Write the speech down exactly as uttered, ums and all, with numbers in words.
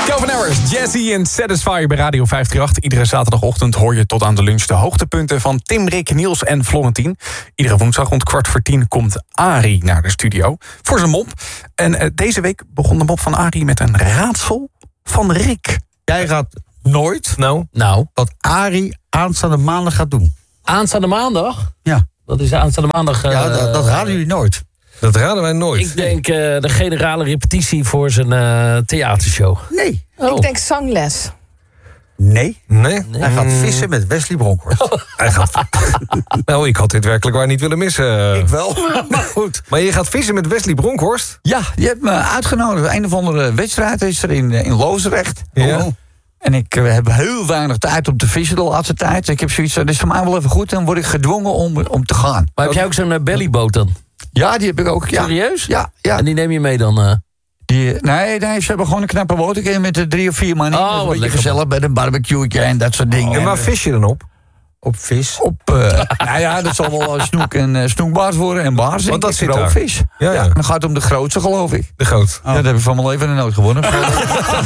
Calvin Harris, Jazzy en Satisfy bij Radio vijf drie acht. Iedere zaterdagochtend hoor je tot aan de lunch de hoogtepunten van Tim, Rick, Niels en Florentien. Iedere woensdag rond kwart voor tien komt Arie naar de studio voor zijn mop. En uh, deze week begon de mop van Arie met een raadsel van Rick. Jij gaat nooit Nou, Nou, wat Arie aanstaande maandag gaat doen. aanstaande maandag? Ja, Wat is aanstaande maandag? Uh, ja dat, dat raden jullie nooit. dat raden wij nooit. Ik denk uh, de generale repetitie voor zijn uh, theatershow. Nee. Oh. Ik denk zangles. Nee. Nee? Hij gaat vissen met Wesley Bronkhorst. Hij gaat... nou, ik had dit werkelijk waar niet willen missen. Ik wel, maar goed. Maar je gaat vissen met Wesley Bronkhorst? Ja, die hebt me uitgenodigd. Een of andere wedstrijd is er in, in Loosdrecht. Ja. Oh. En ik uh, heb heel weinig tijd om te vissen de laatste tijd. Ik heb zoiets, dat is voor mij wel even goed. Dan word ik gedwongen om, om te gaan. Maar heb jij ook zo'n uh, bellyboot dan? Ja, die heb ik ook. Ja. Serieus? Ja, ja. En die neem je mee dan? Uh... Die, nee, nee, ze hebben gewoon een knappe boot. Ik met de drie of vier man in. Oh, Dat is een wat beetje lekker, gezellig bij een barbecue'tje en dat soort dingen. En waar vis je dan op? Op vis? Op, uh, nou ja, dat zal wel uh, snoek en uh, snoekbaars worden en baars. Want dat zit daar. vis. Ja, ja. Dan gaat het om de grootste, geloof ik. De groot. Ja, dat heb ik van mijn leven nog nooit gewonnen.